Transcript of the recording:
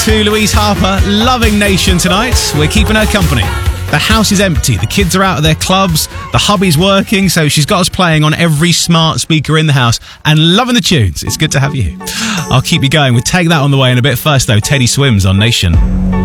To Louise Harper, loving Nation tonight. We're keeping her company. The house is empty, the kids are out at their clubs, the hubby's working, so she's got us playing on every smart speaker in the house and loving the tunes. It's good to have you here. I'll keep you going with Take That on the way in a bit. First though, Teddy Swims on Nation.